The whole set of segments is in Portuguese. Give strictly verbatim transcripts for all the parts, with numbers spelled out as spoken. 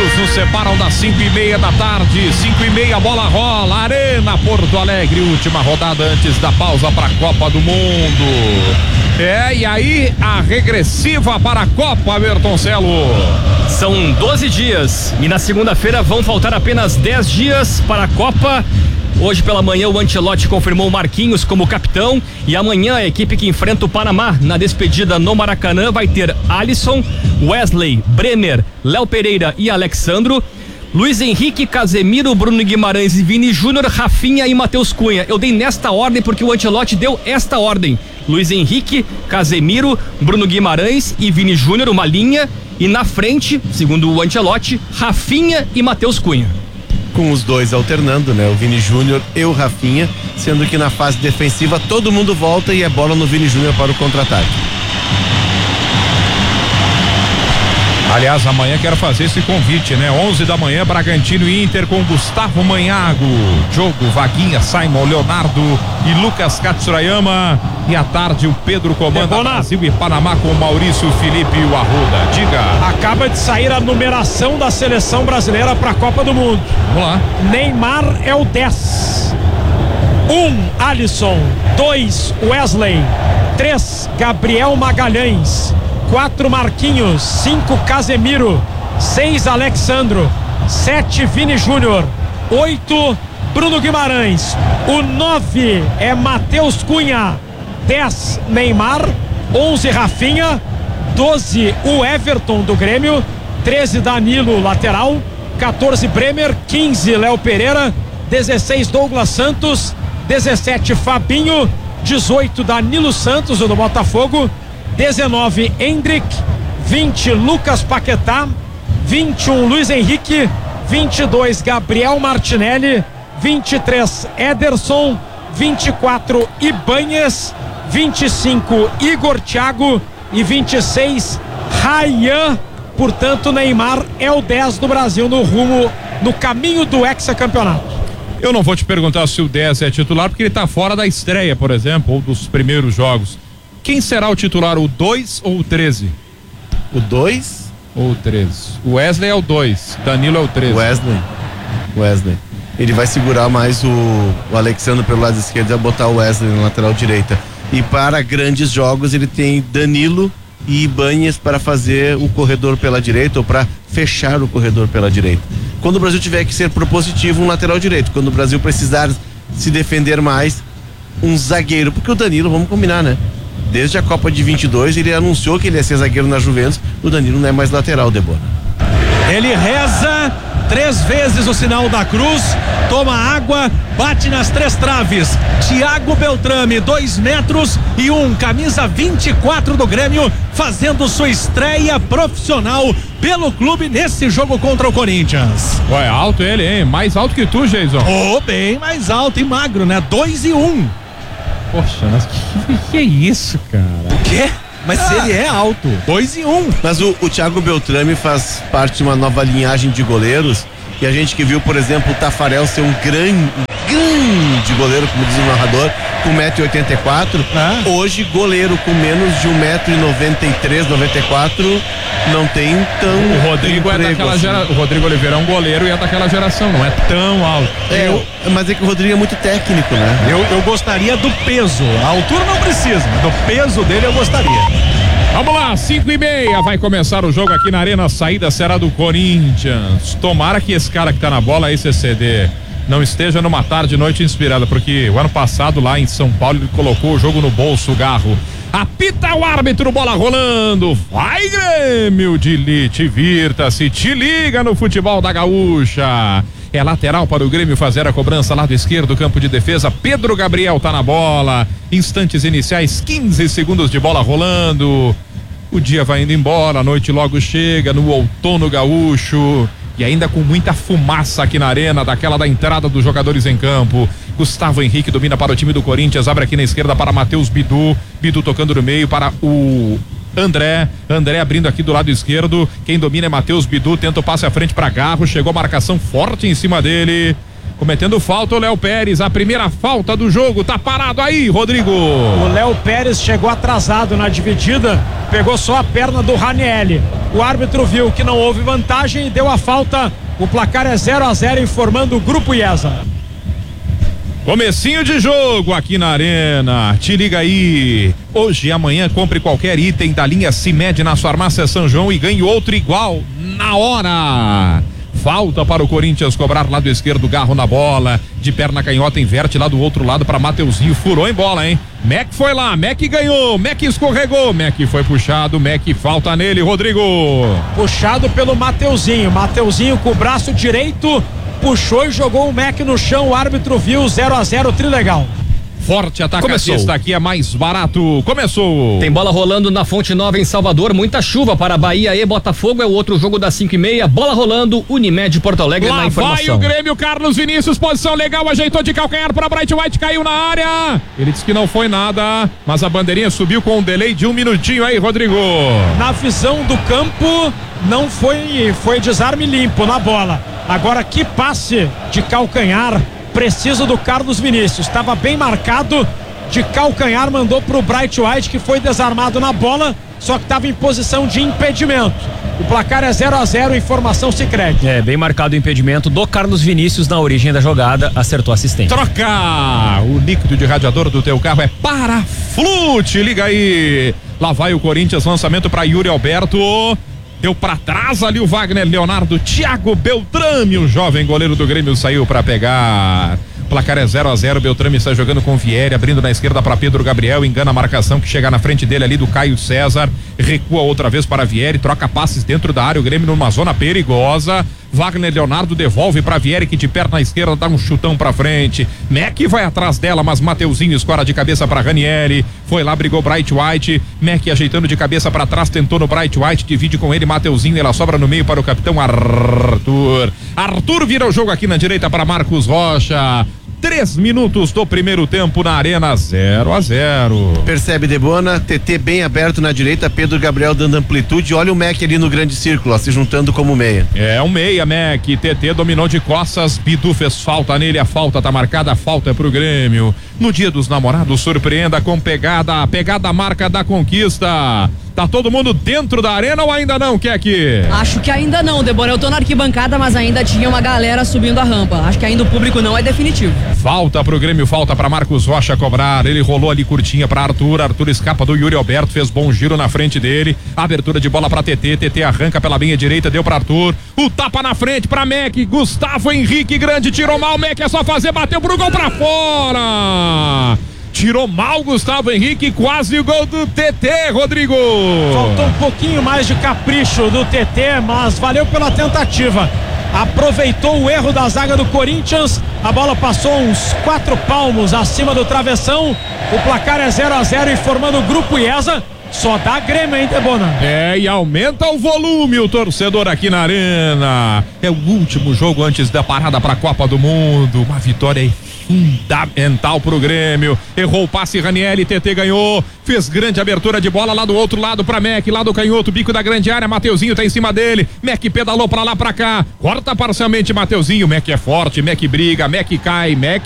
nos separam das cinco e meia da tarde. Cinco e meia, bola rola. Arena Porto Alegre, última rodada antes da pausa para a Copa do Mundo. É, e aí a regressiva para a Copa, Bertoncello. São doze dias e na segunda-feira vão faltar apenas dez dias para a Copa. Hoje pela manhã o Ancelotti confirmou Marquinhos como capitão e amanhã a equipe que enfrenta o Panamá na despedida no Maracanã vai ter Alisson, Wesley, Bremer, Léo Pereira e Alexandro, Luiz Henrique, Casemiro, Bruno Guimarães e Vini Júnior, Rafinha e Matheus Cunha. Eu dei nesta ordem porque o Ancelotti deu esta ordem: Luiz Henrique, Casemiro, Bruno Guimarães e Vini Júnior, uma linha, e na frente, segundo o Ancelotti, Rafinha e Matheus Cunha. Com os dois alternando, né? O Vini Júnior e o Rafinha, sendo que na fase defensiva todo mundo volta e é bola no Vini Júnior para o contra-ataque. Aliás, amanhã quero fazer esse convite, né? onze da manhã, Bragantino e Inter com Gustavo Manhago, Diogo, Vaguinha, Simon, Leonardo e Lucas Katsurayama. E à tarde o Pedro comanda Debona. Brasil e Panamá com Maurício, Felipe e o Arruda. Diga. Acaba de sair a numeração da seleção brasileira para a Copa do Mundo. Vamos lá. Neymar é o dez. um, Alisson. dois, Wesley. três, Gabriel Magalhães. quatro, Marquinhos. cinco, Casemiro. seis, Alexandro. sete, Vini Júnior. oito, Bruno Guimarães. O nove é Matheus Cunha. dez, Neymar. onze, Rafinha. doze, o Everton do Grêmio. treze, Danilo, lateral. quatorze, Bremer. quinze, Léo Pereira. dezesseis, Douglas Santos. dezessete, Fabinho. dezoito, Danilo Santos, o do Botafogo. dezenove, Endrick. vinte, Lucas Paquetá. vinte e um, Luiz Henrique. vinte e dois, Gabriel Martinelli. vinte e três, Ederson. vinte e quatro, Ibanhes. vinte e cinco, Igor Thiago. E vinte e seis, Rayan. Portanto, Neymar é o dez do Brasil no rumo, no caminho do hexacampeonato. Eu não vou te perguntar se o dez é titular, porque ele tá fora da estreia, por exemplo, ou dos primeiros jogos. Quem será o titular, o dois ou o treze? O dois ou o treze? O Wesley é o dois, Danilo é o treze. Wesley. Wesley. Ele vai segurar mais o, o Alexandre pelo lado esquerdo e vai botar o Wesley na lateral direita. E para grandes jogos ele tem Danilo e Ibanhes para fazer o corredor pela direita ou para fechar o corredor pela direita. Quando o Brasil tiver que ser propositivo, um lateral direito. Quando o Brasil precisar se defender mais, um zagueiro. Porque o Danilo, vamos combinar, né? Desde a Copa de vinte e dois ele anunciou que ele ia ser zagueiro na Juventus. O Danilo não é mais lateral, Debona. Ele reza três vezes o sinal da cruz, toma água, bate nas três traves. Thiago Beltrame, dois metros e um, camisa vinte e quatro do Grêmio, fazendo sua estreia profissional pelo clube nesse jogo contra o Corinthians. Ué, alto ele, hein? Mais alto que tu, Jason. Oh, bem mais alto e magro, né? Dois e um. Poxa, mas que, que é isso, cara? O quê? Mas ah. ele é alto, dois e um. Mas o, o Thiago Beltrame faz parte de uma nova linhagem de goleiros. E a gente que viu, por exemplo, o Tafarel ser um grande, um grande goleiro, como diz o narrador, com um metro e oitenta e quatro. Ah. Hoje, goleiro com menos de um metro e noventa e três, noventa e quatro, não tem tão. O Rodrigo é daquela assim. geração. O Rodrigo Oliveira é um goleiro e é daquela geração, não é tão alto. É, eu, mas é que o Rodrigo é muito técnico, né? Eu, eu gostaria do peso. A altura não precisa, mas do peso dele eu gostaria. Vamos lá, cinco e meia, vai começar o jogo aqui na Arena, a saída será do Corinthians. Tomara que esse cara que tá na bola aí, C C D, não esteja numa tarde e noite inspirada, porque o ano passado lá em São Paulo ele colocou o jogo no bolso, o garro. Apita o árbitro, bola rolando, vai Grêmio de elite, virta-se, te liga no futebol da Gaúcha. É lateral para o Grêmio fazer a cobrança, lado esquerdo, campo de defesa. Pedro Gabriel tá na bola. Instantes iniciais, quinze segundos de bola rolando. O dia vai indo embora, a noite logo chega no outono gaúcho. E ainda com muita fumaça aqui na arena, daquela da entrada dos jogadores em campo. Gustavo Henrique domina para o time do Corinthians, abre aqui na esquerda para Matheus Bidu. Bidu tocando no meio para o André, André abrindo aqui do lado esquerdo, quem domina é Matheus Bidu, tenta o passe à frente para Garro, chegou a marcação forte em cima dele, cometendo falta o Léo Pérez, a primeira falta do jogo, tá parado aí, Rodrigo. O Léo Pérez chegou atrasado na dividida, pegou só a perna do Ranieri. O árbitro viu que não houve vantagem e deu a falta. O placar é zero a zero, informando o Grupo IESA. Comecinho de jogo aqui na Arena, te liga aí, hoje e amanhã compre qualquer item da linha CIMED na sua farmácia São João e ganhe outro igual na hora. Falta para o Corinthians cobrar lado esquerdo, Garro na bola, de perna canhota, inverte lá do outro lado para Mateuzinho, furou em bola, hein? Mac foi lá, Mac ganhou, Mac escorregou, Mac foi puxado, Mac falta nele, Rodrigo. Puxado pelo Mateuzinho, Mateuzinho com o braço direito, puxou e jogou o Mac no chão, o árbitro viu, zero a zero, trilegal. Forte atacadista, aqui é mais barato. Começou. Tem bola rolando na Fonte Nova em Salvador, muita chuva para Bahia e Botafogo, é o outro jogo das cinco e meia, bola rolando, Unimed Porto Alegre lá na informação. Vai o Grêmio, Carlos Vinícius, posição legal, ajeitou de calcanhar para Bright White, caiu na área. Ele disse que não foi nada, mas a bandeirinha subiu com um delay de um minutinho aí, Rodrigo. Na visão do campo, não foi, foi desarme limpo na bola. Agora que passe de calcanhar preciso do Carlos Vinícius, estava bem marcado, de calcanhar mandou pro Bright White, que foi desarmado na bola, só que estava em posição de impedimento. O placar é zero a zero, informação Sicredi. É, bem marcado o impedimento do Carlos Vinícius na origem da jogada, acertou a assistente. Troca! O líquido de radiador do teu carro é Paraflute, liga aí. Lá vai o Corinthians, lançamento para Yuri Alberto. Deu pra trás ali o Wagner Leonardo, Thiago Beltrame, o jovem goleiro do Grêmio, saiu pra pegar. Placar é zero a zero, Beltrame está jogando com Vieri, abrindo na esquerda para Pedro Gabriel, engana a marcação que chega na frente dele ali do Caio César, recua outra vez para Vieri, troca passes dentro da área, o Grêmio numa zona perigosa. Wagner Leonardo devolve para Vieri, que de perna esquerda dá um chutão pra frente. Mac vai atrás dela, mas Mateuzinho escora de cabeça para Ranieri. Foi lá, brigou Bright White. Mac ajeitando de cabeça para trás, tentou no Bright White, divide com ele Mateuzinho. Ela sobra no meio para o capitão Arthur. Arthur vira o jogo aqui na direita para Marcos Rocha. Três minutos do primeiro tempo na Arena, zero a zero. Percebe, Debona, T T bem aberto na direita, Pedro Gabriel dando amplitude, olha o Mac ali no grande círculo, ó, se juntando como meia. É um meia, Mac, T T dominou de costas, Bidu fez falta nele, a falta tá marcada, a falta é pro Grêmio. No dia dos namorados, surpreenda com pegada, pegada marca da conquista. Tá todo mundo dentro da arena ou ainda não, Keke? Acho que ainda não, Debora. Eu tô na arquibancada, mas ainda tinha uma galera subindo a rampa. Acho que ainda o público não é definitivo. Falta pro Grêmio, falta pra Marcos Rocha cobrar. Ele rolou ali curtinha pra Arthur. Arthur escapa do Yuri Alberto, fez bom giro na frente dele. Abertura de bola pra T T. T T arranca pela meia direita, deu pra Arthur. O tapa na frente pra Mac. Gustavo Henrique, grande, tirou mal. Mac é só fazer, bateu pro gol pra fora. Tirou mal Gustavo Henrique, quase o gol do T T, Rodrigo. Faltou um pouquinho mais de capricho do T T, mas valeu pela tentativa. Aproveitou o erro da zaga do Corinthians, a bola passou uns quatro palmos acima do travessão. O placar é zero a zero, informando o Grupo IESA. Só dá Grêmio, hein, Debona? É, e aumenta o volume o torcedor aqui na Arena. É o último jogo antes da parada pra Copa do Mundo. Uma vitória fundamental pro Grêmio. Errou o passe, Ranieri, T T ganhou. Fez grande abertura de bola lá do outro lado pra Mac, lá do canhoto, bico da grande área. Mateuzinho tá em cima dele. Mac pedalou pra lá, pra cá. Corta parcialmente Mateuzinho. Mac é forte, Mac briga, Mac cai, Mac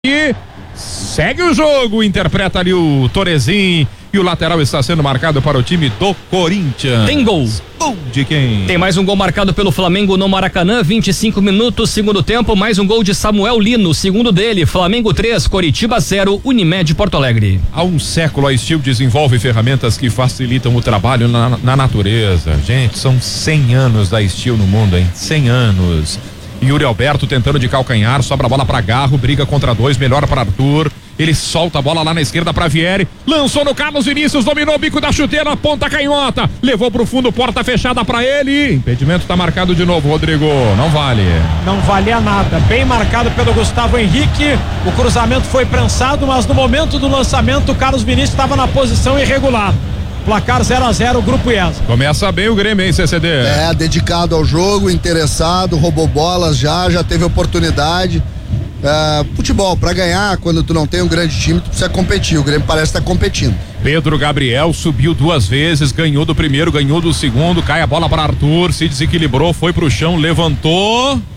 segue o jogo. Interpreta ali o Torezin. E o lateral está sendo marcado para o time do Corinthians. Tem gol. Gol de quem? Tem mais um gol marcado pelo Flamengo no Maracanã, vinte e cinco minutos, segundo tempo, mais um gol de Samuel Lino, segundo dele, Flamengo três, Coritiba zero, Unimed Porto Alegre. Há um século a Steel desenvolve ferramentas que facilitam o trabalho na, na natureza. Gente, são cem anos da Steel no mundo, hein? cem anos. Yuri Alberto tentando de calcanhar, sobra a bola para Garro, briga contra dois, melhor para Arthur. Ele solta a bola lá na esquerda para Vieri, lançou no Carlos Vinícius, dominou o bico da chuteira, ponta canhota, levou pro fundo, porta fechada para ele. Impedimento tá marcado de novo, Rodrigo. Não vale. Não valia nada. Bem marcado pelo Gustavo Henrique. O cruzamento foi prensado, mas no momento do lançamento o Carlos Vinícius estava na posição irregular. Placar zero a zero, Grupo IESA. Começa bem o Grêmio, hein, C C D? É, dedicado ao jogo, interessado, roubou bolas já, já teve oportunidade. É, futebol, pra ganhar, quando tu não tem um grande time, tu precisa competir. O Grêmio parece estar competindo. Pedro Gabriel subiu duas vezes, ganhou do primeiro, ganhou do segundo, cai a bola para Arthur, se desequilibrou, foi pro chão, levantou.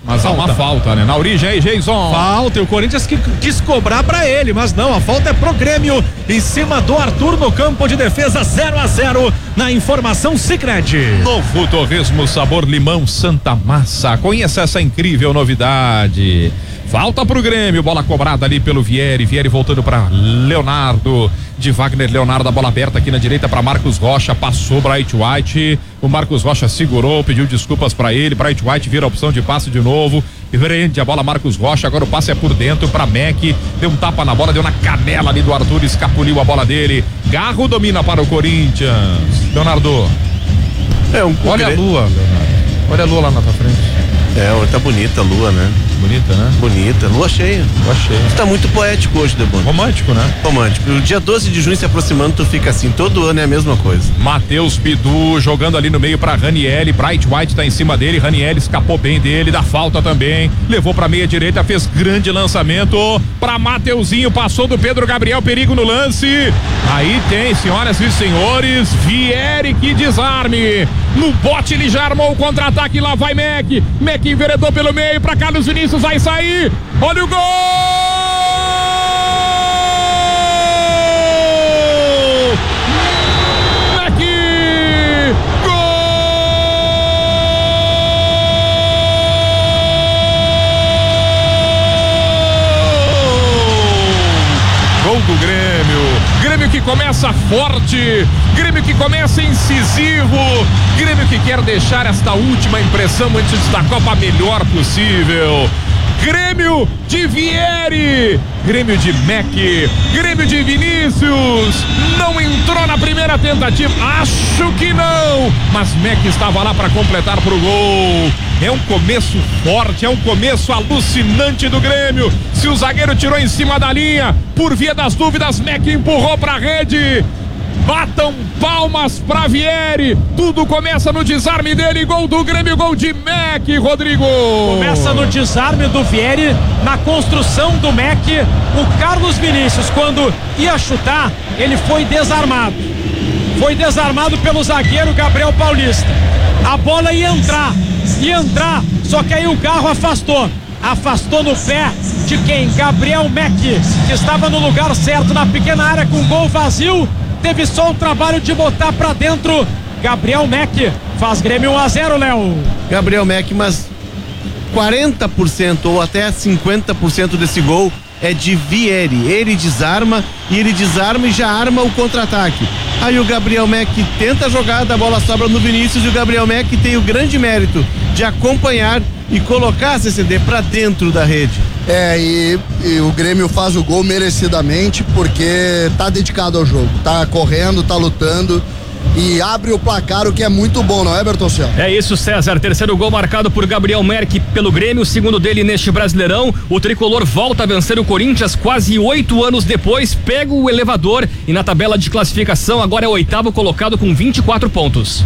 Mas há uma falta, né? Na origem aí, Jason. Falta, e o Corinthians que quis cobrar pra ele, mas não, a falta é pro Grêmio em cima do Arthur no campo de defesa, zero a zero na informação Sicredi. Novo Torresmo sabor limão Santa Massa. Conheça essa incrível novidade. Falta pro Grêmio, bola cobrada ali pelo Vieri, Vieri voltando para Leonardo, de Wagner Leonardo, a bola aberta aqui na direita para Marcos Rocha, passou Bright White, o Marcos Rocha segurou, pediu desculpas para ele, Bright White vira a opção de passe de novo, prende a bola Marcos Rocha, agora o passe é por dentro para Mac, deu um tapa na bola, deu na canela ali do Arthur, escapuliu a bola dele, Garro domina para o Corinthians, Leonardo. É um Olha a lua, Leonardo. Olha a lua lá na tua frente. É, tá bonita a lua, né? Bonita, né? Bonita, lua cheia. Lua cheia. Tu tá muito poético hoje, Debona. Romântico, né? Romântico. O dia doze de junho se aproximando, tu fica assim, todo ano é a mesma coisa. Matheus Bidu jogando ali no meio pra Ranieri, Bright White tá em cima dele, Ranieri escapou bem dele, dá falta também, levou pra meia direita, fez grande lançamento pra Mateuzinho, passou do Pedro Gabriel, perigo no lance, aí tem, senhoras e senhores, Vieri, que desarme, no bote ele já armou o contra-ataque, lá vai Mac, Mac enveredou pelo meio pra Carlos Vinícius, vai sair, olha o gol! Do Grêmio, Grêmio que começa forte, Grêmio que começa incisivo, Grêmio que quer deixar esta última impressão antes da Copa melhor possível. Grêmio de Vieri, Grêmio de Mac, Grêmio de Vinícius, não entrou na primeira tentativa, acho que não, mas Mac estava lá para completar pro gol. É um começo forte, é um começo alucinante do Grêmio. Se o zagueiro tirou em cima da linha, por via das dúvidas, Mac empurrou pra rede. Batam palmas pra Vieri. Tudo começa no desarme dele. Gol do Grêmio, gol de Mac, Rodrigo. Começa no desarme do Vieri, na construção do Mac. O Carlos Vinícius, quando ia chutar, ele foi desarmado. Foi desarmado pelo zagueiro Gabriel Paulista. A bola ia entrar, ia entrar, só que aí o Garro afastou. Afastou no pé de quem? Gabriel Mac, que estava no lugar certo, na pequena área com gol vazio. Teve só o trabalho de botar pra dentro. Gabriel Mac faz Grêmio um a zero, Léo. Gabriel Mac, mas quarenta por cento ou até cinquenta por cento desse gol é de Vieri. Ele desarma e ele desarma e já arma o contra-ataque. Aí o Gabriel Mac tenta a jogada, a bola sobra no Vinícius e o Gabriel Mac tem o grande mérito de acompanhar e colocar a C C D pra dentro da rede. É, e, e o Grêmio faz o gol merecidamente porque tá dedicado ao jogo, tá correndo, tá lutando e abre o placar, o que é muito bom, não é, Bertoncel? É isso, César, terceiro gol marcado por Gabriel Merck pelo Grêmio, segundo dele neste Brasileirão. O tricolor volta a vencer o Corinthians quase oito anos depois, pega o elevador e na tabela de classificação agora é o oitavo colocado com vinte e quatro pontos.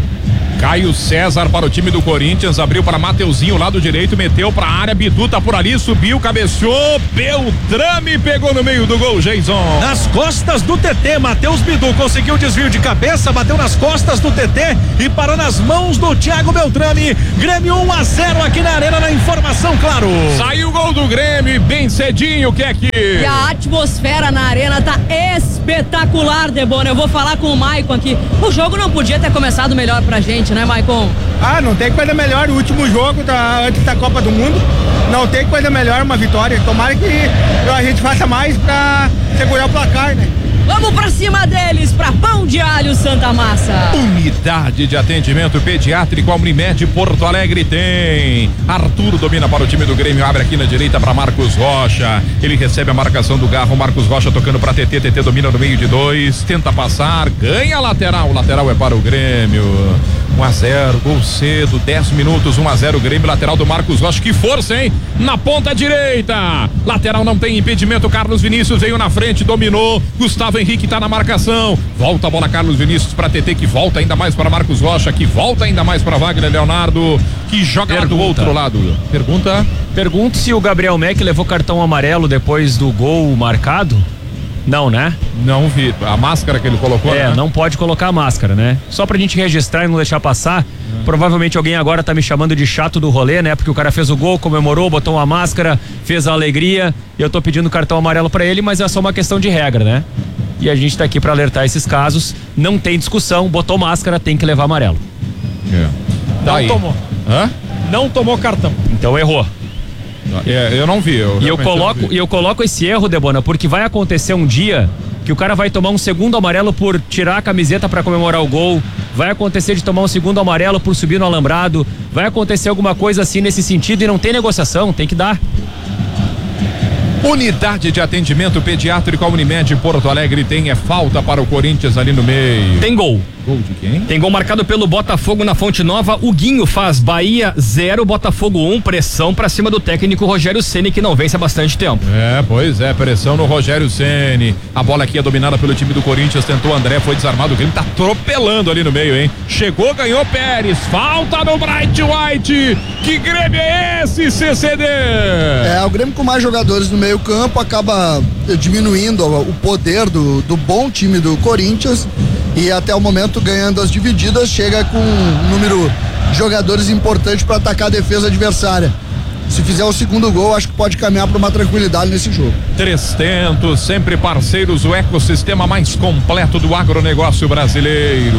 Caio César para o time do Corinthians, abriu para Mateuzinho, lado direito, meteu para a área, Bidu tá por ali, subiu, cabeceou, Beltrame pegou no meio do gol, Jason. Nas costas do T T, Matheus Bidu conseguiu o desvio de cabeça, bateu nas costas do T T e parou nas mãos do Thiago Beltrame. Grêmio um a zero aqui na Arena, na informação, claro. Saiu o gol do Grêmio, bem cedinho, que é que... E a atmosfera na Arena tá espetacular, Debona. Eu vou falar com o Maicon aqui. O jogo não podia ter começado melhor pra gente, né, Maicon? Ah, não tem coisa melhor, o último jogo da, antes da Copa do Mundo, não tem coisa melhor, uma vitória. Tomara que a gente faça mais pra segurar o placar, né? Vamos pra cima deles, pra Pão de Alho Santa Massa. Unidade de atendimento pediátrico, a Unimed Porto Alegre tem. Arthur domina para o time do Grêmio, abre aqui na direita para Marcos Rocha. Ele recebe a marcação do Garro, Marcos Rocha tocando para T T, T T domina no meio de dois, tenta passar, ganha a lateral, lateral é para o Grêmio. um a zero, gol cedo, dez minutos, um a zero, Grêmio, lateral do Marcos Rocha, que força, hein? Na ponta direita, lateral não tem impedimento, Carlos Vinícius veio na frente, dominou, Gustavo Henrique tá na marcação, volta a bola Carlos Vinícius para T T, que volta ainda mais para Marcos Rocha, que volta ainda mais para Wagner Leonardo, que joga lá do outro lado. Pergunta? Pergunto se o Gabriel Mac levou cartão amarelo depois do gol marcado. Não, né? Não vi. A máscara que ele colocou, É, né? não pode colocar a máscara, né? Só pra gente registrar e não deixar passar. Hum. Provavelmente alguém agora tá me chamando de chato do rolê, né? Porque o cara fez o gol, comemorou, botou uma máscara, fez a alegria. E eu tô pedindo cartão amarelo pra ele, mas é só uma questão de regra, né? E a gente tá aqui pra alertar esses casos. Não tem discussão, botou máscara, tem que levar amarelo. É. Não Daí. tomou. Hã? Não tomou cartão. Então errou. É, eu não vi. Eu e eu coloco, e eu coloco esse erro, Debona, porque vai acontecer um dia que o cara vai tomar um segundo amarelo por tirar a camiseta pra comemorar o gol, vai acontecer de tomar um segundo amarelo por subir no alambrado, vai acontecer alguma coisa assim nesse sentido e não tem negociação, tem que dar. Unidade de atendimento pediátrico, a Unimed Porto Alegre tem é falta para o Corinthians ali no meio. Tem gol. Gol de quem? Tem gol marcado pelo Botafogo na Fonte Nova. O Guinho faz Bahia zero, Botafogo um, pressão pra cima do técnico Rogério Ceni, que não vence há bastante tempo. É, pois é, pressão no Rogério Ceni. A bola aqui é dominada pelo time do Corinthians, tentou o André, foi desarmado, o Grêmio tá atropelando ali no meio, hein? Chegou, ganhou Pérez, falta no Bright White. Que Grêmio é esse, C C D? É, o Grêmio com mais jogadores no meio campo acaba diminuindo o poder do, do bom time do Corinthians e até o momento ganhando as divididas chega com um número de jogadores importante para atacar a defesa adversária. Se fizer o segundo gol, acho que pode caminhar para uma tranquilidade nesse jogo. Trezentos, sempre parceiros, o ecossistema mais completo do agronegócio brasileiro.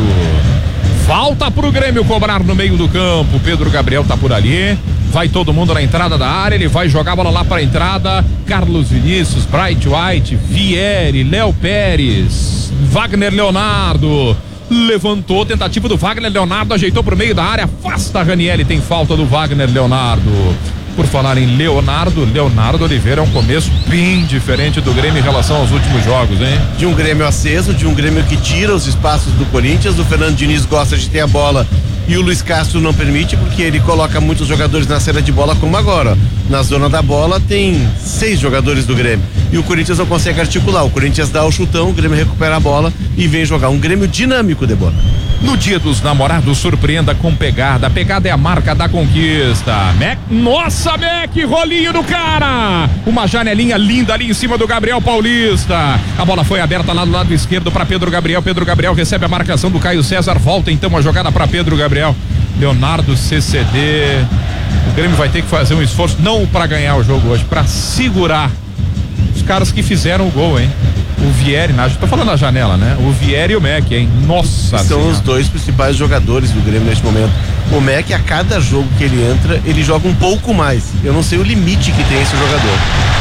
Falta pro Grêmio cobrar no meio do campo. Pedro Gabriel tá por ali. Vai todo mundo na entrada da área. Ele vai jogar a bola lá pra entrada. Carlos Vinícius, Bright White, Vieri, Léo Pérez, Wagner Leonardo. Levantou, tentativa do Wagner Leonardo, ajeitou pro meio da área. Afasta Ranieri, tem falta do Wagner Leonardo. Por falar em Leonardo, Leonardo Oliveira é um começo bem diferente do Grêmio em relação aos últimos jogos, hein? De um Grêmio aceso, de um Grêmio que tira os espaços do Corinthians. O Fernando Diniz gosta de ter a bola e o Luiz Castro não permite, porque ele coloca muitos jogadores na saída de bola, como agora. Na zona da bola tem seis jogadores do Grêmio e o Corinthians não consegue articular. O Corinthians dá o chutão, o Grêmio recupera a bola e vem jogar um Grêmio dinâmico, Debona. No Dia dos Namorados, surpreenda com pegada. A pegada é a marca da conquista. Mac, nossa, Mac, rolinho do cara. Uma janelinha linda ali em cima do Gabriel Paulista. A bola foi aberta lá do lado esquerdo para Pedro Gabriel. Pedro Gabriel recebe a marcação do Caio César. Volta então a jogada para Pedro Gabriel. Leonardo, C C D. O Grêmio vai ter que fazer um esforço, não para ganhar o jogo hoje, para segurar os caras que fizeram o gol, hein? O Vieri, na, tô falando da janela, né? O Vieri e o Mac, hein? Nossa São senhora. os dois principais jogadores do Grêmio neste momento. O Mac, a cada jogo que ele entra, ele joga um pouco mais. Eu não sei o limite que tem esse jogador.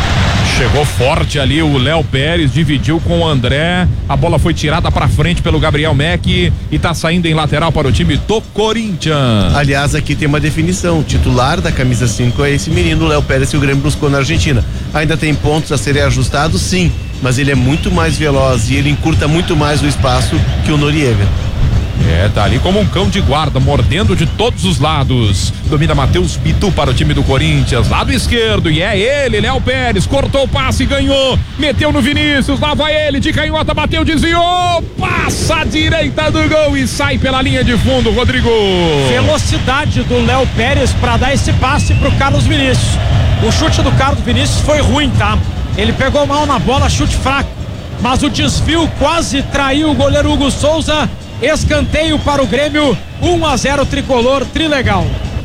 Chegou forte ali o Léo Pérez, dividiu com o André, a bola foi tirada pra frente pelo Gabriel Mac e tá saindo em lateral para o time do Corinthians. Aliás, aqui tem uma definição, o titular da camisa cinco é esse menino, o Léo Pérez, que o Grêmio buscou na Argentina. Ainda tem pontos a serem ajustados, sim, mas ele é muito mais veloz e ele encurta muito mais o espaço que o Noriega. É, tá ali como um cão de guarda, mordendo de todos os lados. Domina Matheus Pitu para o time do Corinthians, lado esquerdo, e é ele, Léo Pérez, cortou o passe, ganhou, meteu no Vinícius, lá vai ele, de canhota, bateu, desviou, passa a direita do gol e sai pela linha de fundo, Rodrigo. Velocidade do Léo Pérez para dar esse passe pro Carlos Vinícius. O chute do Carlos Vinícius foi ruim, tá? Ele pegou mal na bola, chute fraco, mas o desvio quase traiu o goleiro Hugo Souza. Escanteio para o Grêmio, um a zero tricolor, trilegal.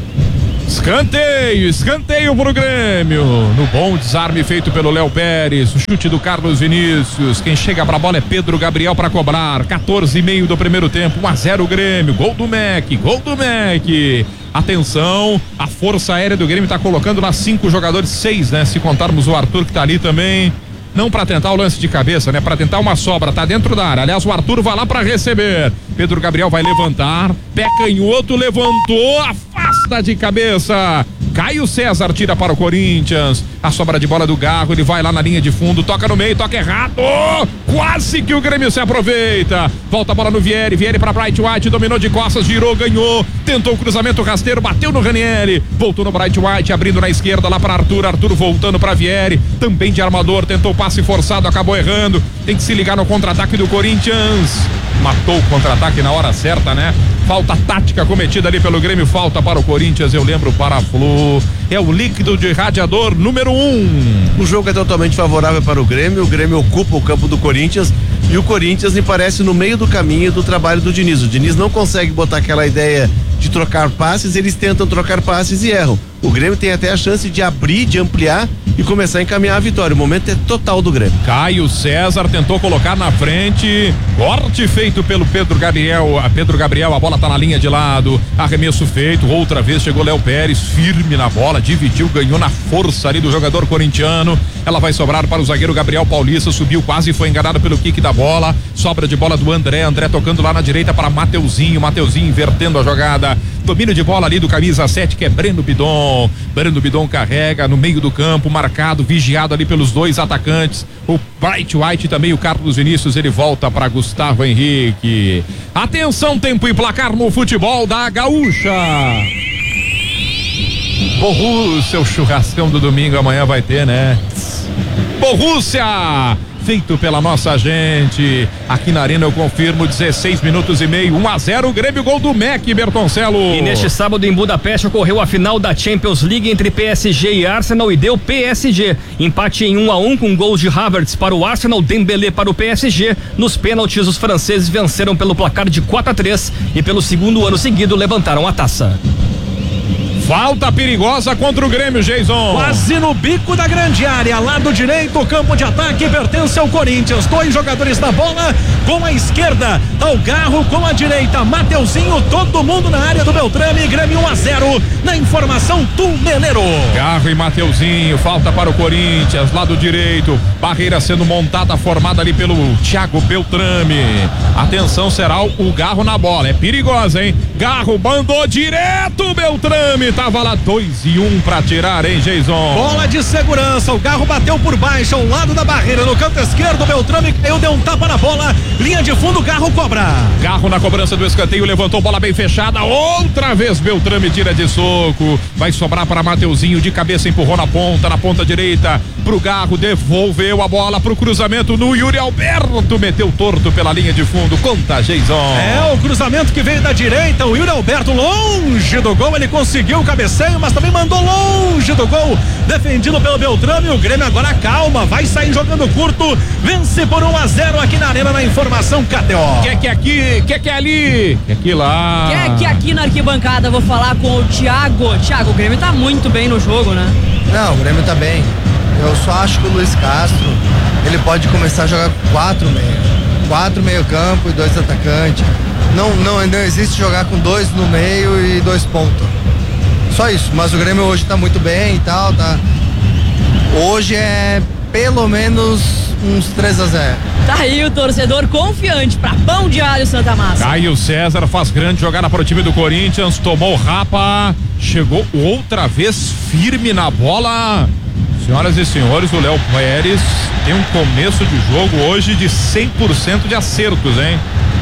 Escanteio, escanteio pro Grêmio. No bom desarme feito pelo Léo Pérez, o chute do Carlos Vinícius. Quem chega pra bola é Pedro Gabriel para cobrar. quatorze e meio do primeiro tempo, um a zero Grêmio. Gol do Mac, gol do Mac. Atenção, a força aérea do Grêmio tá colocando lá cinco jogadores, seis, né? Se contarmos o Arthur que tá ali também. Não para tentar o lance de cabeça, né? Para tentar uma sobra, tá dentro da área. Aliás, o Arthur vai lá para receber. Pedro Gabriel vai levantar. Pé canhoto, levantou, afasta de cabeça. Caio César tira para o Corinthians. A sobra de bola do Garro, ele vai lá na linha de fundo, toca no meio, toca errado. Quase que o Grêmio se aproveita. Volta a bola no Vieri, Vieri para Bright White, dominou de costas, girou, ganhou. Tentou o cruzamento rasteiro, bateu no Ranieri. Voltou no Bright White, abrindo na esquerda lá para Arthur. Arthur voltando para Vieri, também de armador, tentou o passe forçado, acabou errando. Tem que se ligar no contra-ataque do Corinthians. matou o contra-ataque na hora certa, né? Falta tática cometida ali pelo Grêmio, falta para o Corinthians, eu lembro para a Flu. É o líquido de radiador número um. O jogo é totalmente favorável para o Grêmio, o Grêmio ocupa o campo do Corinthians e o Corinthians me parece no meio do caminho do trabalho do Diniz. O Diniz não consegue botar aquela ideia de trocar passes, eles tentam trocar passes e erram. O Grêmio tem até a chance de abrir, de ampliar e começar a encaminhar a vitória. O momento é total do Grêmio. Caio César tentou colocar na frente, corte feito pelo Pedro Gabriel, a Pedro Gabriel, a bola tá na linha de lado, arremesso feito, outra vez chegou Léo Pérez, firme na bola, dividiu, ganhou na força ali do jogador corintiano, ela vai sobrar para o zagueiro Gabriel Paulista, subiu quase, foi enganado pelo kick da bola, sobra de bola do André, André tocando lá na direita para Mateuzinho, Mateuzinho invertendo a jogada, domínio de bola ali do camisa sete, que é Breno Bidon, Breno Bidon carrega no meio do campo, marcado, vigiado ali pelos dois atacantes, o Bright White também, o Carlos Vinícius, ele volta para Gustavo Henrique. Atenção, tempo e placar no futebol da Gaúcha. Borussia, o churrascão do domingo amanhã vai ter, né? Borussia, feito pela nossa gente. Aqui na Arena eu confirmo, dezesseis minutos e meio, um a zero, Grêmio, gol do Mac, Bertoncello. E neste sábado em Budapeste ocorreu a final da Champions League entre P S G e Arsenal e deu P S G. Empate em um a um com gols de Havertz para o Arsenal, Dembélé para o P S G. Nos pênaltis, os franceses venceram pelo placar de quatro a três e pelo segundo ano seguido levantaram a taça. Falta perigosa contra o Grêmio, Jason. Quase no bico da grande área, lado direito, o campo de ataque pertence ao Corinthians. Dois jogadores na bola, com a esquerda, tá o Garro, com a direita, Mateuzinho, todo mundo na área do Beltrame. Grêmio um a zero, na informação Tumeleiro. Garro e Mateuzinho, falta para o Corinthians, lado direito, barreira sendo montada, formada ali pelo Thiago Beltrame. Atenção, será o Garro na bola, é perigosa, hein? Garro mandou direto, Beltrame. Tava lá dois e um pra tirar, hein, Jason? Bola de segurança, o Garro bateu por baixo, ao lado da barreira, no canto esquerdo, o Beltrame caiu, deu um tapa na bola, linha de fundo, o Garro cobra. Garro na cobrança do escanteio, levantou, bola bem fechada, outra vez Beltrame tira de soco, vai sobrar para Mateuzinho, de cabeça empurrou na ponta, na ponta direita, pro Garro, devolveu a bola pro cruzamento no Yuri Alberto, meteu torto pela linha de fundo, conta, Jason. É, o cruzamento que veio da direita, o Yuri Alberto longe do gol, ele conseguiu cabeceio, mas também mandou longe do gol, defendido pelo Beltrame. O Grêmio agora calma, vai sair jogando curto, vence por um a zero aqui na Arena, na informação K T O. Quer que aqui, quer que ali, quer que lá. Quer que aqui na arquibancada, vou falar com o Thiago. Thiago, o Grêmio tá muito bem no jogo, né? Não, o Grêmio tá bem. Eu só acho que o Luiz Castro, ele pode começar a jogar com quatro meio, quatro meio campo e dois atacantes. Não, não, não existe jogar com dois no meio e dois pontos. Só isso, mas o Grêmio hoje tá muito bem e tal, tá? Hoje é pelo menos uns três a zero. Tá aí o torcedor confiante pra Pão de Alho Santa Massa. Caio César faz grande jogada para o time do Corinthians, tomou o rapa, chegou outra vez firme na bola. Senhoras e senhores, o Léo Pérez tem um começo de jogo hoje de cem por cento de acertos, hein?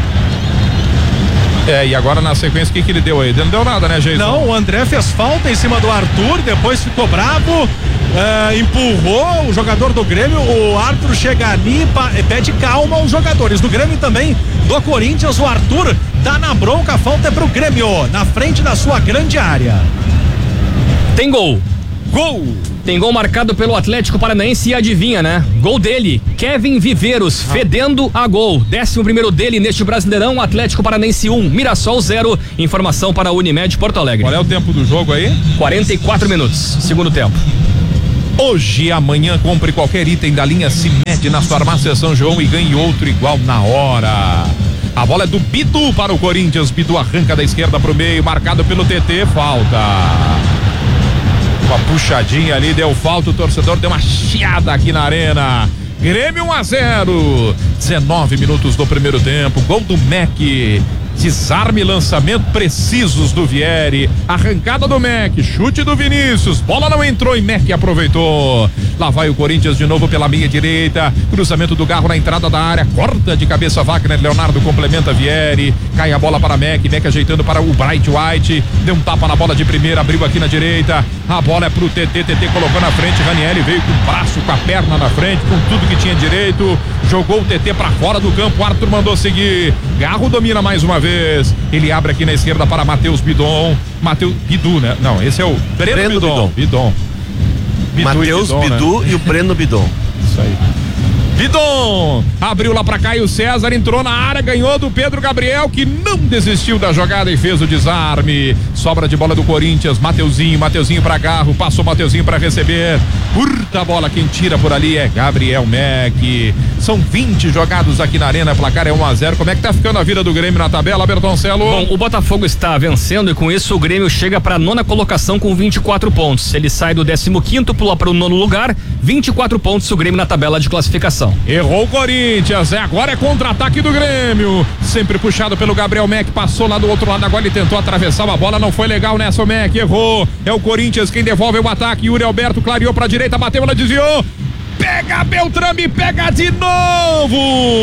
É, e agora na sequência, o que que ele deu aí? Não deu nada, né, Jason? Não, o André fez falta em cima do Arthur, depois ficou bravo, é, empurrou o jogador do Grêmio, o Arthur chega ali e pede calma aos jogadores do Grêmio e também do Corinthians. O Arthur tá na bronca, a falta é pro Grêmio, na frente da sua grande área. Tem gol. Gol! Tem gol marcado pelo Atlético Paranaense e adivinha, né? Gol dele, Kevin Viveiros, fedendo a gol. Décimo primeiro dele neste Brasileirão, Atlético Paranaense um, Mirassol zero. Informação para a Unimed Porto Alegre. Qual é o tempo do jogo aí? quarenta e quatro minutos, segundo tempo. Hoje e amanhã compre qualquer item da linha Cimed na farmácia São João e ganhe outro igual na hora. A bola é do Bidu para o Corinthians, Bidu arranca da esquerda pro meio, marcado pelo T T, falta. Uma puxadinha ali, deu falta, o torcedor deu uma chiada aqui na Arena. Grêmio um a zero, dezenove minutos do primeiro tempo, gol do Mac, desarme e lançamento precisos do Vieri, arrancada do Mac, chute do Vinícius, bola não entrou e Mac aproveitou. Lá vai o Corinthians de novo pela meia direita. Cruzamento do Garro na entrada da área. Corta de cabeça Wagner Leonardo, complementa Vieri. Cai a bola para Mac. Mac ajeitando para o Bright White. Deu um tapa na bola de primeira, abriu aqui na direita. A bola é pro T T. T T colocou na frente. Ranieri veio com o braço, com a perna na frente, com tudo que tinha direito. Jogou o T T para fora do campo. Arthur mandou seguir. Garro domina mais uma vez. Ele abre aqui na esquerda para Matheus Bidon. Matheus Bidu, né? Não, esse é o Breno, Breno Bidon. Bidon. Bidon. Matheus Bidu, né? E o Breno Bidon. Isso aí. Bidon abriu lá pra Caio César, entrou na área, ganhou do Pedro Gabriel, que não desistiu da jogada e fez o desarme. Sobra de bola do Corinthians, Mateuzinho, Mateuzinho pra Garro, passou Mateuzinho pra receber. Curta a bola, quem tira por ali é Gabriel Mac. São vinte jogados aqui na arena, placar é um a zero. Como é que tá ficando a vida do Grêmio na tabela, Bertoncelo? Bom, o Botafogo está vencendo e com isso o Grêmio chega pra nona colocação com vinte e quatro pontos. Ele sai do décimo quinto, pula para o nono lugar, vinte e quatro pontos o Grêmio na tabela de classificação. Errou o Corinthians, é, agora é contra-ataque do Grêmio, sempre puxado pelo Gabriel Mac, passou lá do outro lado, agora ele tentou atravessar a bola, não foi legal nessa, o Mac errou, é o Corinthians quem devolve o ataque. Yuri Alberto clareou pra direita, bateu, ela desviou, pega Beltrame, pega de novo,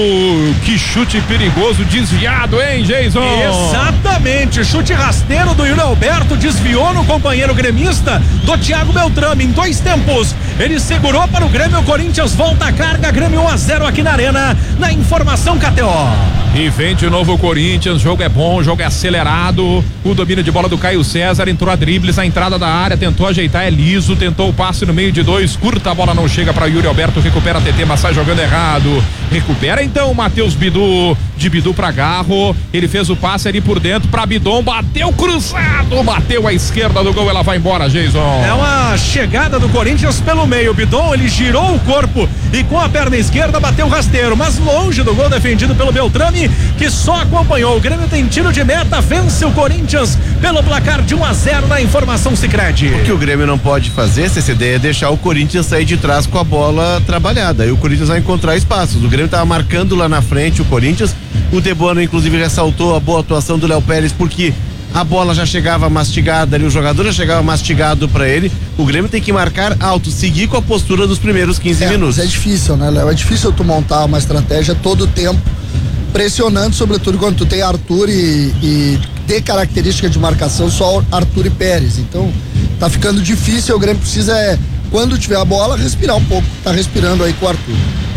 que chute perigoso, desviado, hein, Jason? Exatamente, chute rasteiro do Yuri Alberto, desviou no companheiro gremista do Thiago Beltrame, em dois tempos, ele segurou para o Grêmio, o Corinthians volta a carga, Grêmio um a zero aqui na arena, na informação K T O. E vem de novo o Corinthians, jogo é bom, jogo é acelerado, o domínio de bola do Caio César, entrou a dribles, a entrada da área, tentou ajeitar, é liso, tentou o passe no meio de dois, curta a bola, não chega para Yuri Alberto, recupera a T T, mas sai jogando errado, recupera então o Matheus Bidu, de Bidu pra Garro, ele fez o passe ali por dentro pra Bidon, bateu cruzado, bateu à esquerda do gol, ela vai embora, Jason. É uma chegada do Corinthians pelo meio, Bidon, ele girou o corpo e com a perna esquerda bateu rasteiro, mas longe do gol defendido pelo Beltrame, que só acompanhou. O Grêmio tem tiro de meta, vence o Corinthians pelo placar de um a zero na informação Sicredi. O que o Grêmio não pode fazer, C C D, é deixar o Corinthians sair de trás com a bola trabalhada, aí o Corinthians vai encontrar espaços. O Grêmio estava marcando lá na frente o Corinthians, o Debono inclusive ressaltou a boa atuação do Léo Pérez, porque a bola já chegava mastigada ali, o jogador já chegava mastigado para ele. O Grêmio tem que marcar alto, seguir com a postura dos primeiros quinze é, minutos. Mas é difícil, né, Léo? É difícil tu montar uma estratégia todo o tempo, pressionando, sobretudo quando tu tem Arthur e, e ter característica de marcação só Arthur e Pérez. Então tá ficando difícil, o Grêmio precisa, é, quando tiver a bola, respirar um pouco. Tá respirando aí com o Arthur.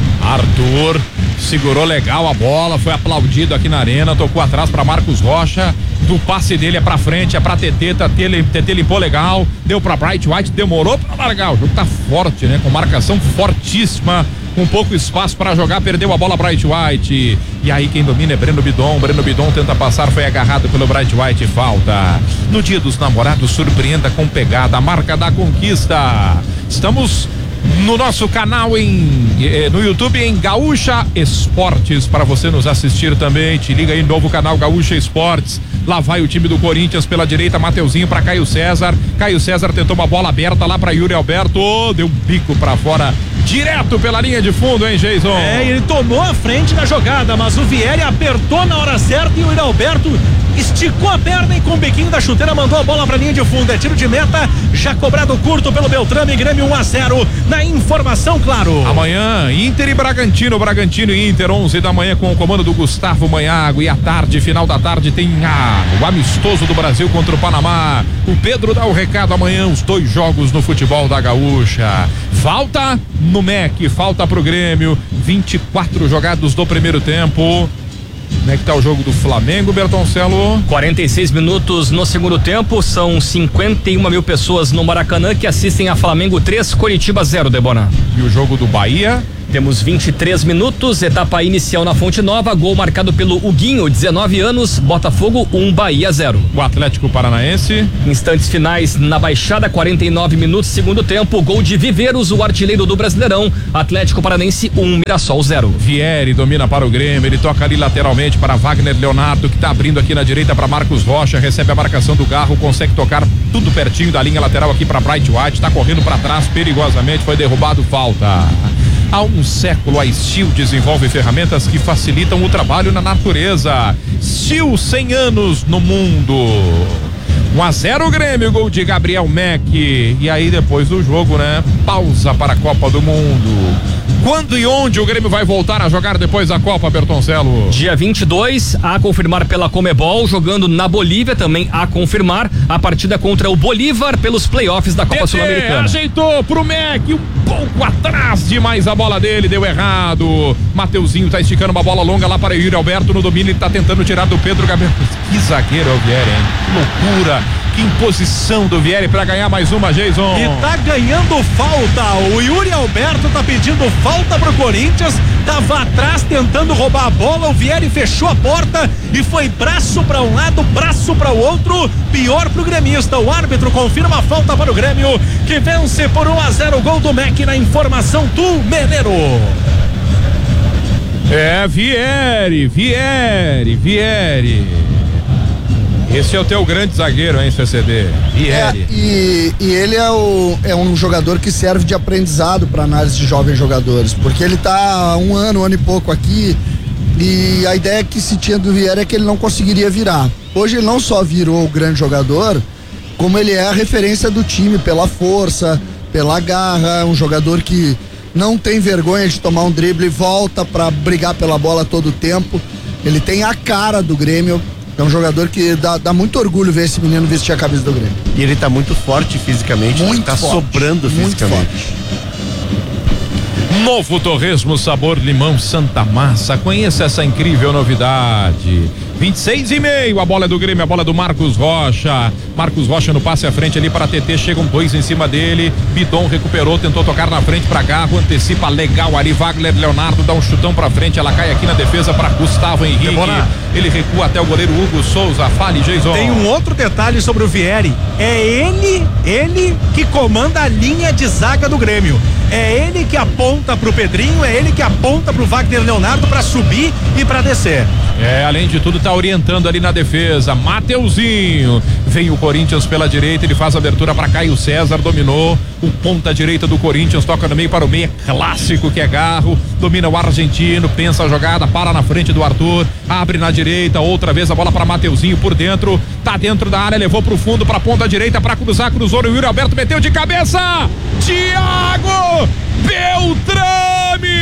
Arthur segurou legal a bola, foi aplaudido aqui na arena, tocou atrás para Marcos Rocha, do passe dele é pra frente, é pra T T, T T limpou legal, deu pra Bright White, demorou pra largar, o jogo tá forte, né, com marcação fortíssima, com pouco espaço para jogar, perdeu a bola Bright White, e aí quem domina é Breno Bidon, Breno Bidon tenta passar, foi agarrado pelo Bright White, falta. No dia dos namorados, surpreenda com pegada, a marca da conquista. Estamos no nosso canal em eh, no YouTube em Gaúcha Esportes, para você nos assistir também, te liga aí, novo canal Gaúcha Esportes. Lá vai o time do Corinthians pela direita, Mateuzinho para Caio César, Caio César tentou uma bola aberta lá para Yuri Alberto, oh, deu um bico para fora, direto pela linha de fundo, hein, Jason? É, ele tomou a frente na jogada, mas o Vieri apertou na hora certa e o Yuri Alberto esticou a perna e com o biquinho da chuteira mandou a bola pra linha de fundo. É tiro de meta, já cobrado curto pelo Beltrame, Grêmio um a zero na informação, claro. Amanhã, Inter e Bragantino, Bragantino e Inter, onze da manhã com o comando do Gustavo Manhago, e à tarde, final da tarde, tem ah, o amistoso do Brasil contra o Panamá. O Pedro dá o recado amanhã, os dois jogos no futebol da Gaúcha. Falta no M E C, falta pro Grêmio, vinte e quatro jogados do primeiro tempo. Como é que tá o jogo do Flamengo, Bertoncelo? quarenta e seis minutos no segundo tempo, são cinquenta e uma mil pessoas no Maracanã que assistem a Flamengo três, Coritiba zero, Debona. E o jogo do Bahia? Temos vinte e três minutos, etapa inicial na Fonte Nova, gol marcado pelo Huguinho, dezenove anos, Botafogo um, Bahia zero. O Atlético Paranaense. Instantes finais na Baixada, quarenta e nove minutos, segundo tempo, gol de Viveiros, o artilheiro do Brasileirão, Atlético Paranaense um, Mirassol zero. Vieri domina para o Grêmio, ele toca ali lateralmente para Wagner Leonardo, que tá abrindo aqui na direita para Marcos Rocha, recebe a marcação do Garro, consegue tocar tudo pertinho da linha lateral aqui para Bright White, tá correndo para trás perigosamente, foi derrubado, falta. Há um século a Steel desenvolve ferramentas que facilitam o trabalho na natureza. Steel, cem anos no mundo. um a zero o Grêmio, gol de Gabriel Mack. E aí depois do jogo, né? Pausa para a Copa do Mundo. Quando e onde o Grêmio vai voltar a jogar depois da Copa, Bertoncello? Dia vinte e dois, a confirmar pela Comebol, jogando na Bolívia, também a confirmar a partida contra o Bolívar pelos playoffs da Copa Sul-Americana. Ajeitou pro Mack, um pouco atrás demais a bola dele, deu errado. Mateuzinho tá esticando uma bola longa lá para Yuri Alberto no domínio, ele tá tentando tirar do Pedro Gabriel. Que zagueiro é o Vieri, hein? Que loucura. Que imposição do Vieri para ganhar mais uma, Jason. E tá ganhando falta. O Yuri Alberto tá pedindo falta pro Corinthians. Tava atrás tentando roubar a bola. O Vieri fechou a porta e foi braço para um lado, braço para o outro. Pior pro gremista. O árbitro confirma a falta para o Grêmio, que vence por um a zero. Gol do Mack na informação do Mineiro. É, Vieri, Vieri, Vieri. Esse é o teu grande zagueiro, hein, C C D? Vieri. É, e, e ele é, o, é um jogador que serve de aprendizado para análise de jovens jogadores, porque ele tá há um ano, um ano e pouco aqui, e a ideia que se tinha do Vieri é que ele não conseguiria virar. Hoje ele não só virou o grande jogador, como ele é a referência do time pela força, pela garra, é um jogador que não tem vergonha de tomar um drible e volta para brigar pela bola todo o tempo. Ele tem a cara do Grêmio. É um jogador que dá, dá muito orgulho ver esse menino vestir a camisa do Grêmio. E ele tá muito forte fisicamente, muito tá forte, sobrando muito fisicamente. Forte. Novo torresmo sabor limão Santa Massa. Conheça essa incrível novidade. vinte e seis e meio, a bola é do Grêmio, a bola é do Marcos Rocha. Marcos Rocha no passe à frente ali para T T, chegam dois em cima dele. Bidon recuperou, tentou tocar na frente para Garro, antecipa legal ali. Wagner Leonardo dá um chutão para frente, ela cai aqui na defesa para Gustavo Henrique. Demora. Ele recua até o goleiro Hugo Souza. Fale, Jason. Tem um outro detalhe sobre o Vieri. É ele, ele que comanda a linha de zaga do Grêmio. É ele que aponta pro Pedrinho, é ele que aponta pro Wagner Leonardo para subir e para descer. É, além de tudo, tá orientando ali na defesa. Mateuzinho. Vem o Corinthians pela direita, ele faz a abertura para Caio César, dominou o ponta direita do Corinthians, toca no meio para o meia clássico que é Garro, domina o argentino, pensa a jogada, para na frente do Arthur, abre na direita, outra vez a bola para Mateuzinho por dentro, tá dentro da área, levou pro fundo, pra ponta direita, para cruzar, cruzou, o Yuri Alberto meteu de cabeça, Thiago Beltrame!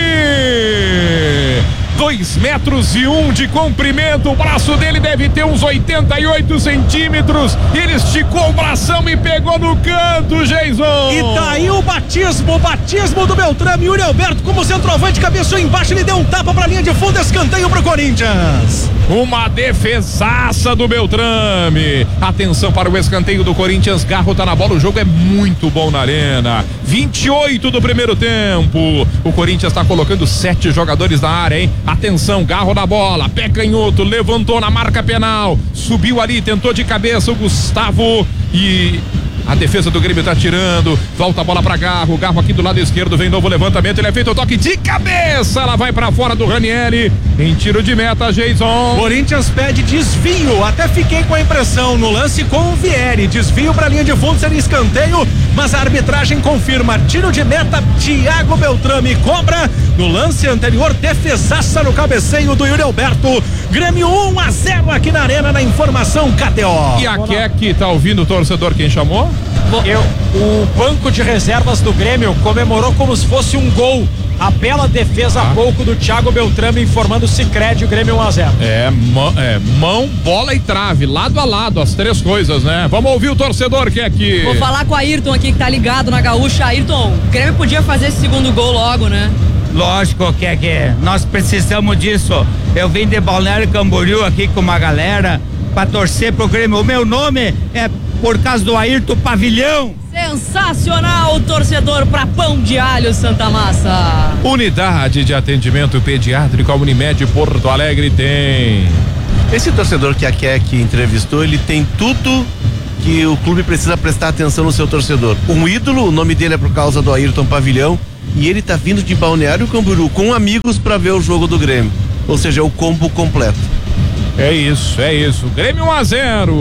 Dois metros e um de comprimento, o braço dele deve ter uns oitenta e oito centímetros. Ele esticou o bração e pegou no canto, Jason. E tá aí o batismo, o batismo do Beltrame. Yuri Alberto, como centroavante, cabeçou embaixo, ele deu um tapa pra linha de fundo, escanteio pro Corinthians. Uma defesaça do Beltrame. Atenção para o escanteio do Corinthians. Garro tá na bola, o jogo é muito bom na arena. vinte e oito do primeiro tempo. O Corinthians tá colocando sete jogadores na área, hein? Atenção, Garro na bola, pé canhoto, levantou na marca penal, subiu ali, tentou de cabeça o Gustavo e a defesa do Grêmio tá tirando, volta a bola pra Garro, Garro aqui do lado esquerdo, vem novo levantamento, ele é feito o toque de cabeça, ela vai pra fora do Ranieri, em tiro de meta, Jason. Corinthians pede desvio, até fiquei com a impressão no lance com o Vieri, desvio pra linha de fundo, seria escanteio, mas a arbitragem confirma, tiro de meta, Thiago Beltrame cobra, no lance anterior, defesaça no cabeceio do Yuri Alberto, Grêmio um a zero aqui na arena, na informação K T O. E a Keck tá ouvindo o torcedor, quem chamou? Eu, o banco de reservas do Grêmio comemorou como se fosse um gol. A bela defesa há pouco do Thiago Beltrame, informando o Sicredi, o Grêmio um a zero. É, mão, é, mão, bola e trave, lado a lado, as três coisas, né? Vamos ouvir o torcedor que é aqui. Vou falar com o Ayrton aqui, que tá ligado na gaúcha. Ayrton, o Grêmio podia fazer esse segundo gol logo, né? Lógico que é que nós precisamos disso. Eu vim de Balneário Camboriú aqui com uma galera pra torcer pro Grêmio. O meu nome é por causa do Ayrton Pavilhão. Sensacional, torcedor, pra Pão de Alho Santa Massa. Unidade de atendimento pediátrico, a Unimed Porto Alegre tem. Esse torcedor que a Keck entrevistou, ele tem tudo que o clube precisa prestar atenção no seu torcedor. Um ídolo, o nome dele é por causa do Ayrton Pavilhão, e ele tá vindo de Balneário Camboriú com amigos para ver o jogo do Grêmio. Ou seja, é o combo completo. É isso, é isso. Grêmio um a zero.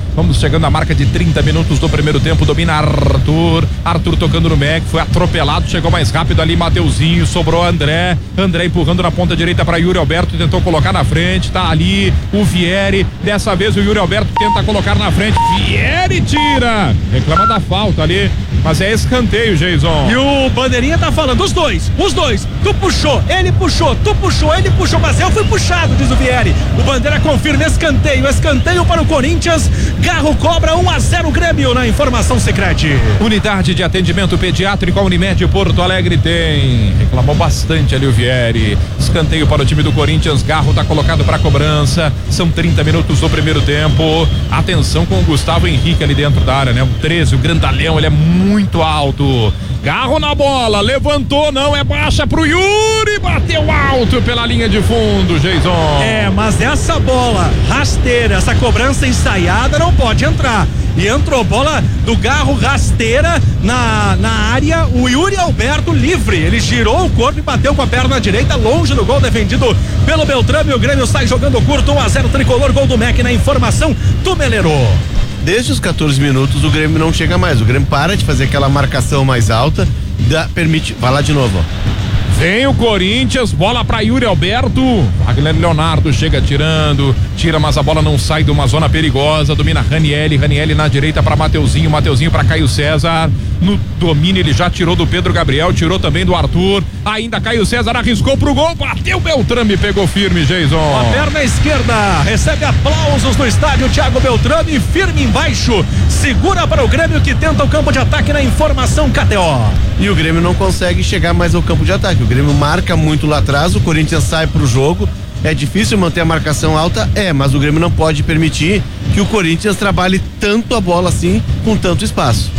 Vamos chegando à marca de trinta minutos do primeiro tempo. Domina Arthur. Arthur tocando no Mac, foi atropelado, chegou mais rápido ali Mateuzinho, sobrou André. André empurrando na ponta direita para Yuri Alberto, tentou colocar na frente, tá ali o Vieri. Dessa vez o Yuri Alberto tenta colocar na frente. Vieri tira. Reclama da falta ali, mas é escanteio, Jason. E o Bandeirinha tá falando, os dois, os dois. Tu puxou, ele puxou, tu puxou, ele puxou, mas eu fui puxado, diz o Vieri. O Bandeira confirma escanteio, escanteio para o Corinthians. Garro cobra um a zero Grêmio na informação Sicredi. Unidade de atendimento pediátrico, a Unimed Porto Alegre tem. Reclamou bastante ali o Vieri. Escanteio para o time do Corinthians. Garro tá colocado para cobrança. São trinta minutos do primeiro tempo. Atenção com o Gustavo Henrique ali dentro da área, né? O treze, o grandalhão, ele é muito alto. Garro na bola, levantou, não é baixa pro Yuri, bateu alto pela linha de fundo, Jason. É, mas essa bola rasteira, essa cobrança ensaiada não pode entrar. E entrou bola do Garro rasteira na, na área, o Yuri Alberto livre, ele girou o corpo e bateu com a perna direita, longe do gol defendido pelo Beltrame. O Grêmio sai jogando curto, um a zero tricolor, gol do Mac na informação do Melero. Desde os quatorze minutos o Grêmio não chega mais, o Grêmio para de fazer aquela marcação mais alta, dá, permite, vai lá de novo, ó. Vem o Corinthians, bola para Yuri Alberto. Wagner Leonardo chega tirando, tira, mas a bola não sai de uma zona perigosa. Domina Ranielli, Ranielli na direita para Mateuzinho, Mateuzinho para Caio César. No domínio ele já tirou do Pedro Gabriel, tirou também do Arthur. Ainda Caio César arriscou pro gol, bateu Beltrame, pegou firme, Jason. A perna esquerda recebe aplausos no estádio. Thiago Beltrame firme embaixo, segura para o Grêmio que tenta o campo de ataque na informação K T O. E o Grêmio não consegue chegar mais ao campo de ataque. O Grêmio marca muito lá atrás, o Corinthians sai pro jogo. É difícil manter a marcação alta, é, mas o Grêmio não pode permitir que o Corinthians trabalhe tanto a bola assim, com tanto espaço.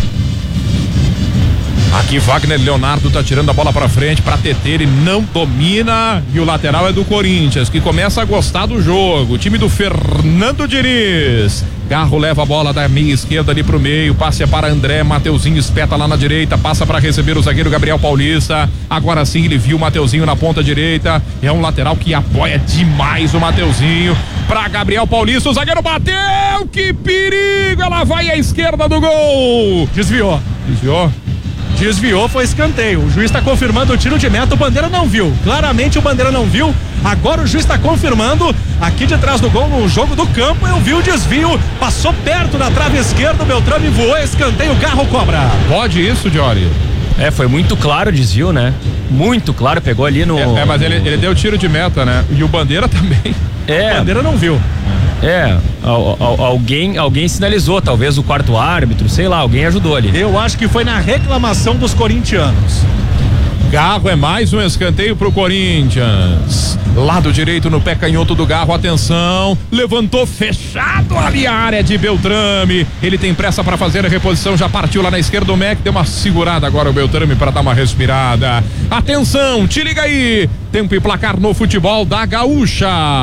Aqui Wagner Leonardo tá tirando a bola pra frente pra T T, ele não domina e o lateral é do Corinthians, que começa a gostar do jogo. O time do Fernando Diniz. Garro leva a bola da meia esquerda ali pro meio, passe para André, Mateuzinho espeta lá na direita, passa para receber o zagueiro Gabriel Paulista. Agora sim ele viu o Mateuzinho na ponta direita, é um lateral que apoia demais o Mateuzinho. Para Gabriel Paulista, o zagueiro bateu, que perigo, ela vai à esquerda do gol. Desviou. Desviou? Desviou, foi escanteio. O juiz está confirmando o tiro de meta. O Bandeira não viu. Claramente o Bandeira não viu. Agora o juiz está confirmando. Aqui de trás do gol, no jogo do campo, eu vi o desvio. Passou perto da trave esquerda. O Beltrame voou. Escanteio, Garro cobra. Pode isso, Jory? É, foi muito claro o desvio, né? Muito claro, pegou ali no. É, é mas ele, ele deu tiro de meta, né? E o Bandeira também. É. O Bandeira não viu. É, al, al, alguém, alguém sinalizou, talvez o quarto árbitro, sei lá, alguém ajudou ali. Eu acho que foi na reclamação dos corintianos. Garro é mais um escanteio pro Corinthians. Lado direito no pé canhoto do Garro, atenção, levantou fechado ali a área de Beltrame. Ele tem pressa para fazer a reposição, já partiu lá na esquerda o Mac, deu uma segurada agora o Beltrame para dar uma respirada. Atenção, te liga aí. Tempo e placar no futebol da Gaúcha.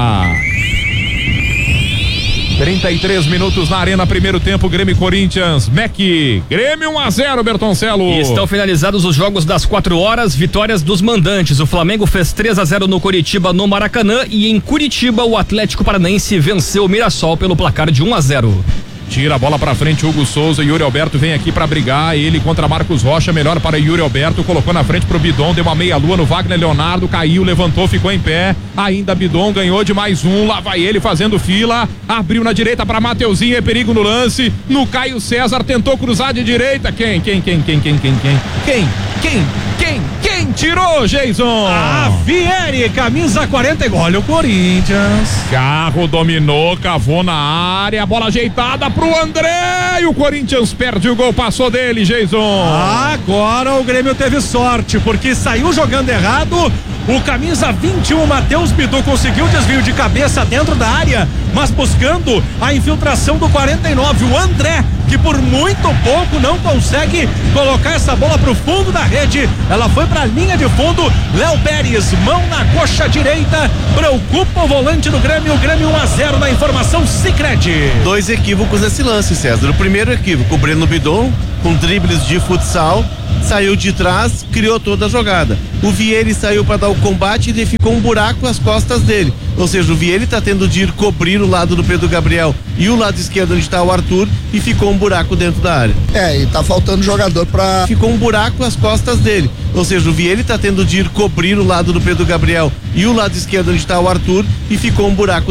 trinta e três minutos na arena, primeiro tempo, Grêmio e Corinthians. Mac, Grêmio um a zero, Bertoncelo. E estão finalizados os jogos das quatro horas, vitórias dos mandantes. O Flamengo fez três a zero no Curitiba, no Maracanã, e em Curitiba o Atlético Paranaense venceu o Mirassol pelo placar de um a zero. Tira a bola pra frente, Hugo Souza. Yuri Alberto vem aqui pra brigar. Ele contra Marcos Rocha, melhor para Yuri Alberto. Colocou na frente pro Bidon, deu uma meia-lua no Wagner Leonardo. Caiu, levantou, ficou em pé. Ainda Bidon ganhou de mais um. Lá vai ele fazendo fila. Abriu na direita pra Mateuzinho. É perigo no lance. No Caio César, tentou cruzar de direita. Quem? Quem? Quem? Quem? Quem? Quem? Quem? Quem? Quem? Quem? Quem tirou, Jason? Ah, Vieri, camisa quarenta. Olha o Corinthians. Carro dominou, cavou na área. Bola ajeitada pro André. E o Corinthians perde o gol, passou dele, Jason. Agora o Grêmio teve sorte, porque saiu jogando errado. O camisa vinte e um, Matheus Bidu, conseguiu desvio de cabeça dentro da área, mas buscando a infiltração do quarenta e nove, o André, que por muito pouco não consegue colocar essa bola pro fundo da rede. Ela foi pra linha de fundo. Léo Pérez, mão na coxa direita, preocupa o volante do Grêmio. O Grêmio um a zero na informação Sicredi. Dois equívocos nesse lance, César. O primeiro equívoco, o Breno Bidon, com dribles de futsal, saiu de trás, criou toda a jogada. O Vieri saiu para dar o combate e ficou um buraco às costas dele. Ou seja, o Vieri tá tendo de ir cobrir o lado do Pedro Gabriel e o lado esquerdo onde está o Arthur e ficou um buraco dentro da área. É, e tá faltando jogador pra... Ficou um buraco às costas dele. Ou seja, o Vieri tá tendo de ir cobrir o lado do Pedro Gabriel e o lado esquerdo onde está o Arthur e ficou um buraco